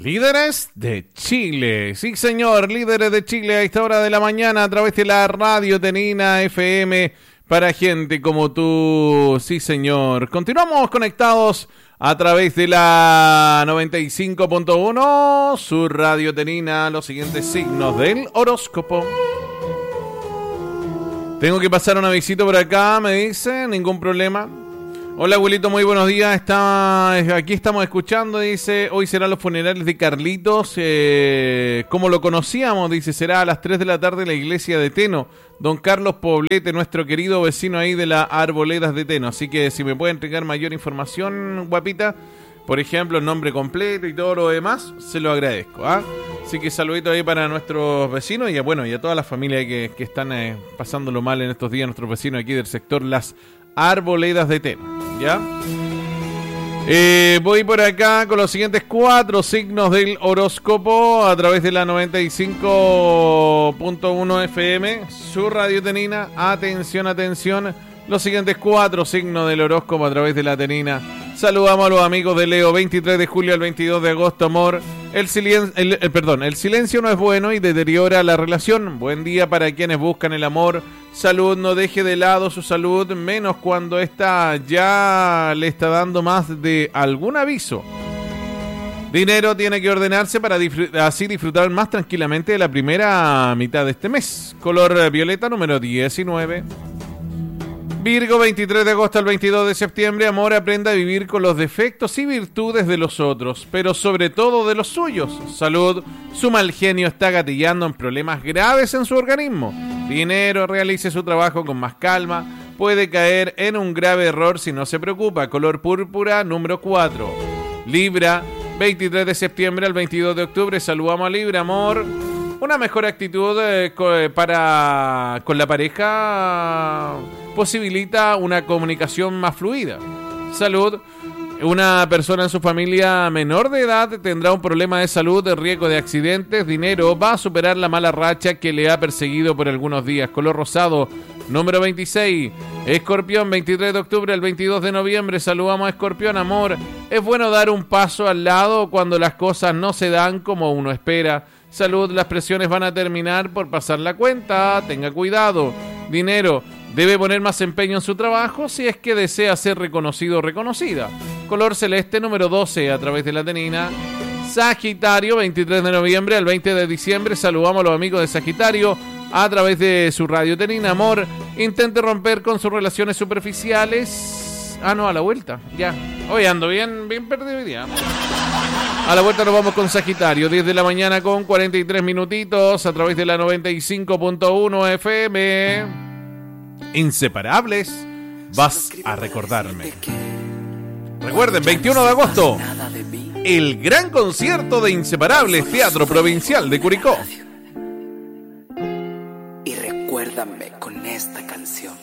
Líderes de Chile. Sí, señor, líderes de Chile a esta hora de la mañana a través de la Radio Tenina FM para gente como tú. Sí, señor. Continuamos conectados a través de la 95.1, su Radio Tenina, los siguientes signos del horóscopo. Tengo que pasar una visita por acá, me dice, ningún problema. Hola, abuelito, muy buenos días. Aquí estamos escuchando, dice, hoy serán los funerales de Carlitos. Como lo conocíamos, dice, será a las 3 de la tarde en la iglesia de Teno. Don Carlos Poblete, nuestro querido vecino ahí de las Arboledas de Teno. Así que si me puede entregar mayor información, guapita, por ejemplo, el nombre completo y todo lo demás, se lo agradezco. Así que saludito ahí para nuestros vecinos y a toda la familia que están pasándolo mal en estos días, nuestros vecinos aquí del sector Las Arboledas de Teno, ¿ya? Voy por acá con los siguientes 4 signos del horóscopo a través de la 95.1 FM, su Radio Tenina. Atención, atención, los siguientes 4 signos del horóscopo a través de la Tenina. Saludamos a los amigos de Leo, 23 de julio al 22 de agosto, amor. El silencio no es bueno y deteriora la relación. Buen día para quienes buscan el amor. Salud, no deje de lado su salud, menos cuando esta ya le está dando más de algún aviso. Dinero, tiene que ordenarse para así disfrutar más tranquilamente de la primera mitad de este mes. Color violeta, número 19. Virgo, 23 de agosto al 22 de septiembre, amor, aprenda a vivir con los defectos y virtudes de los otros, pero sobre todo de los suyos. Salud, su mal genio está gatillando en problemas graves en su organismo. Dinero, realice su trabajo con más calma, puede caer en un grave error si no se preocupa. Color púrpura, número 4. Libra, 23 de septiembre al 22 de octubre, saludamos a Libra, amor. Una mejor actitud con la pareja posibilita una comunicación más fluida. Salud, una persona en su familia menor de edad tendrá un problema de salud, de riesgo de accidentes. Dinero, va a superar la mala racha que le ha perseguido por algunos días. Color rosado, número 26. Escorpión, 23 de octubre al 22 de noviembre, saludamos a Escorpión, amor. Es bueno dar un paso al lado cuando las cosas no se dan como uno espera. Salud, las presiones van a terminar por pasar la cuenta, tenga cuidado. Dinero, debe poner más empeño en su trabajo si es que desea ser reconocido o reconocida. Color celeste, número 12, a través de la Tenina. Sagitario, 23 de noviembre al 20 de diciembre, saludamos a los amigos de Sagitario a través de su Radio Tenina, amor. Intente romper con sus relaciones superficiales. A la vuelta, ya. Hoy ando bien perdido hoy día. A la vuelta nos vamos con Sagitario, 10 de la mañana con 43 minutitos a través de la 95.1 FM. Inseparables, vas a recordarme. Recuerden, 21 de agosto, el gran concierto de Inseparables, Teatro Provincial de Curicó. Y recuérdame con esta canción.